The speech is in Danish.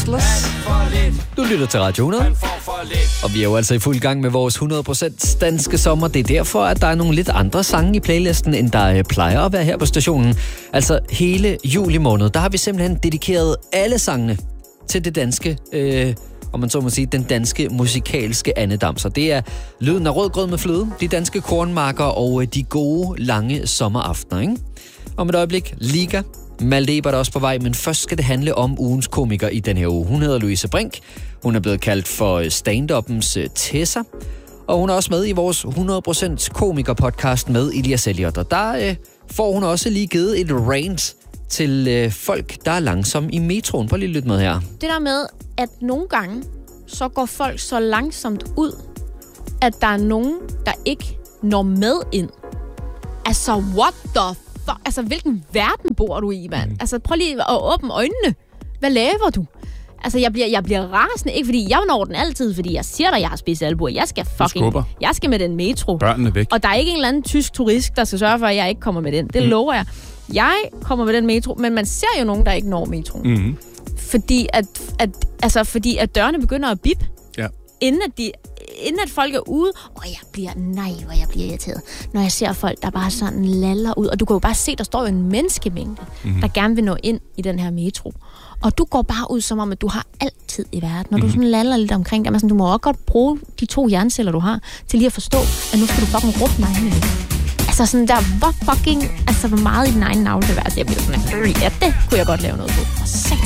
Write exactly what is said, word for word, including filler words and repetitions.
Hustlers. Du lytter til Radio hundrede, og vi er jo altså i fuld gang med vores hundrede procent danske sommer. Det er derfor, at der er nogle lidt andre sange i playlisten, end der plejer at være her på stationen. Altså hele juli måned, der har vi simpelthen dedikeret alle sangene til det danske, øh, om man så må sige, den danske musikalske andedam. Så det er lyden af rødgrød med fløde, de danske kornmarker og de gode, lange sommeraftener, ikke? Om et øjeblik, Liga. Malte Ebert er også på vej, men først skal det handle om ugens komiker i den her uge. Hun hedder Louise Brink. Hun er blevet kaldt for stand-uppens Tessa. Og hun er også med i vores hundrede procent komiker-podcast med Elias Elliot. Og der øh, får hun også lige givet et rant til øh, folk, der er langsomme i metroen. Prøv lige at lytte med her. Det der med, at nogle gange, så går folk så langsomt ud, at der er nogen, der ikke når med ind. Altså, what the fuck? Altså, hvilken verden bor du i, mand? Mm. Altså, prøv lige at åbne øjnene. Hvad laver du? Altså, jeg bliver, jeg bliver rasende. Ikke fordi jeg når den altid, fordi jeg siger dig, jeg har spidse albuer. Jeg skal fucking... Jeg skal med den metro. Børnene væk. Og der er ikke en eller anden tysk turist, der skal sørge for, at jeg ikke kommer med den. Det mm. lover jeg. Jeg kommer med den metro, men man ser jo nogen, der ikke når metroen. Mm. Fordi at, at, altså, fordi at dørene begynder at bip, ja. inden at de... Inden at folk er ude, og jeg bliver, nej, hvor jeg bliver irriteret, når jeg ser folk, der bare sådan laller ud. Og du kan jo bare se, der står jo en menneskemængde, mm-hmm. der gerne vil nå ind i den her metro. Og du går bare ud som om, at du har altid i verden. Når mm-hmm. du sådan laller lidt omkring dem, sådan, du må også godt bruge de to hjerneceller, du har, til lige at forstå, at nu skal du fucking råbe mig ind. Altså sådan der, hvor fucking, altså hvor meget i din egen navle det er. Altså jeg bliver sådan, ja, det kunne jeg godt lave noget på. Og satan,